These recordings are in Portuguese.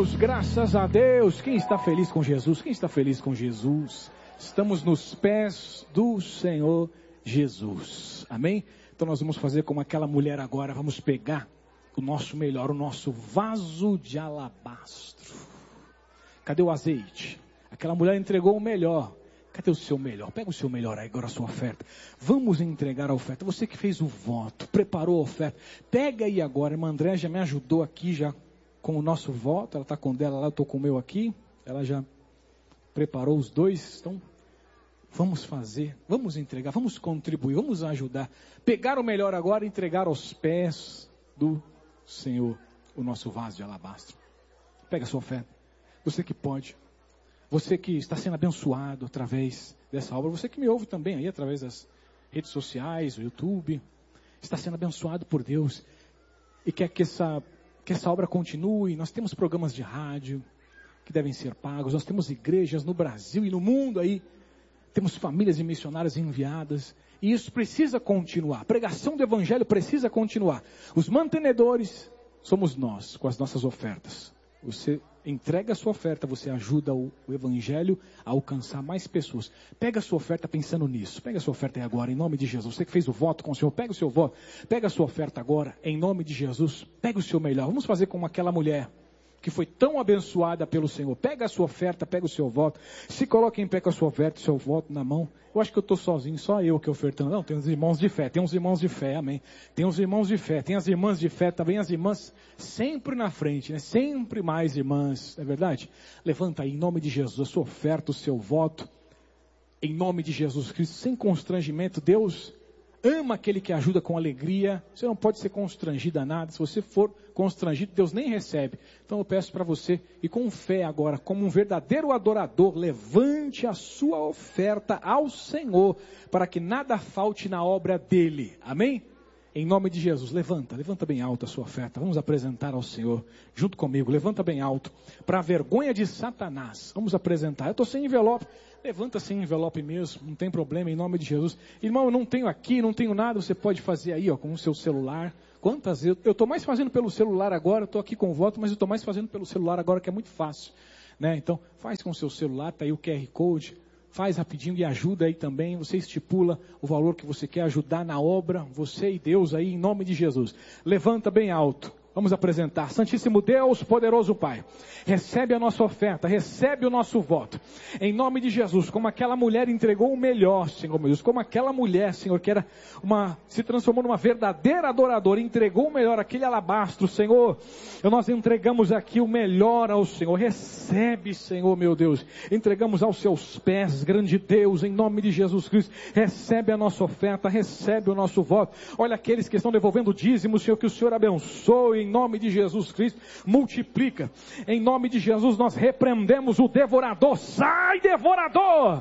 Deus, graças a Deus. Quem está feliz com Jesus? Quem está feliz com Jesus? Estamos nos pés do Senhor Jesus. Amém? Então nós vamos fazer como aquela mulher agora. Vamos pegar o nosso melhor, o nosso vaso de alabastro. Cadê o azeite? Aquela mulher entregou o melhor. Cadê o seu melhor? Pega o seu melhor aí, agora a sua oferta. Vamos entregar a oferta. Você que fez o voto, preparou a oferta. Pega aí agora. A irmã André já me ajudou aqui já com o nosso voto. Ela está com o dela lá, eu estou com o meu aqui. Ela já preparou os dois. Então, vamos fazer, vamos entregar, vamos contribuir, vamos ajudar. Pegar o melhor agora e entregar aos pés do Senhor o nosso vaso de alabastro. Pega a sua oferta. Você que pode. Você que está sendo abençoado através dessa obra, você que me ouve também aí através das redes sociais, o YouTube, está sendo abençoado por Deus e quer que essa obra continue. Nós temos programas de rádio que devem ser pagos, nós temos igrejas no Brasil e no mundo aí, temos famílias de missionários enviadas e isso precisa continuar, a pregação do Evangelho precisa continuar. Os mantenedores somos nós com as nossas ofertas. Você entrega a sua oferta, você ajuda o Evangelho a alcançar mais pessoas. Pega a sua oferta pensando nisso. Pega a sua oferta aí agora, em nome de Jesus. Você que fez o voto com o Senhor, pega o seu voto. Pega a sua oferta agora, em nome de Jesus. Pega o seu melhor. Vamos fazer como aquela mulher que foi tão abençoada pelo Senhor. Pega a sua oferta, pega o seu voto. Se coloque em pé com a sua oferta, o seu voto na mão. Eu acho que eu estou sozinho, só eu que ofertando. Não, tem uns irmãos de fé, amém. Tem uns irmãos de fé, tem as irmãs de fé, também as irmãs sempre na frente, né? Sempre mais irmãs, não é verdade? Levanta aí, em nome de Jesus, a sua oferta, o seu voto. Em nome de Jesus Cristo, sem constrangimento. Deus ama aquele que ajuda com alegria. Você não pode ser constrangido a nada. Se você for constrangido, Deus nem recebe. Então eu peço para você, e com fé agora, como um verdadeiro adorador, levante a sua oferta ao Senhor, para que nada falte na obra dele. Amém? Em nome de Jesus, levanta bem alto a sua oferta. Vamos apresentar ao Senhor, junto comigo. Levanta bem alto, para a vergonha de Satanás. Vamos apresentar. Eu estou sem envelope. Levanta sem envelope mesmo, não tem problema, em nome de Jesus. Irmão, eu não tenho aqui, não tenho nada, você pode fazer aí, ó, com o seu celular. Quantas vezes? Eu estou mais fazendo pelo celular agora, eu estou aqui com o voto, mas eu estou mais fazendo pelo celular agora, que é muito fácil. Né? Então, faz com o seu celular, está aí o QR Code, faz rapidinho e ajuda aí também. Você estipula o valor que você quer ajudar na obra, você e Deus aí, em nome de Jesus. Levanta bem alto. Vamos apresentar. Santíssimo Deus, poderoso Pai, recebe a nossa oferta, recebe o nosso voto. Em nome de Jesus, como aquela mulher entregou o melhor, Senhor meu Deus, como aquela mulher, Senhor, que era se transformou numa verdadeira adoradora, entregou o melhor, aquele alabastro, Senhor, nós entregamos aqui o melhor ao Senhor. Recebe, Senhor meu Deus, entregamos aos seus pés, grande Deus, em nome de Jesus Cristo, recebe a nossa oferta, recebe o nosso voto. Olha aqueles que estão devolvendo dízimo, Senhor, que o Senhor abençoe, em nome de Jesus Cristo, multiplica. Em nome de Jesus nós repreendemos o devorador. Sai, devorador!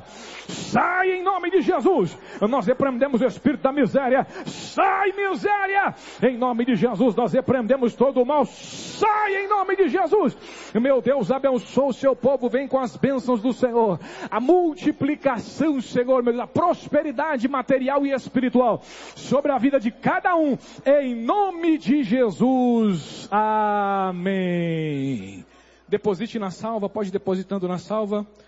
Sai em nome de Jesus. Nós repreendemos o espírito da miséria. Sai, miséria! Em nome de Jesus nós repreendemos todo o mal. Sai em nome de Jesus. Meu Deus, abençoa o seu povo. Vem com as bênçãos do Senhor. A multiplicação, Senhor, meu Deus, a prosperidade material e espiritual sobre a vida de cada um. Em nome de Jesus. Amém. Deposite na salva, pode ir depositando na salva.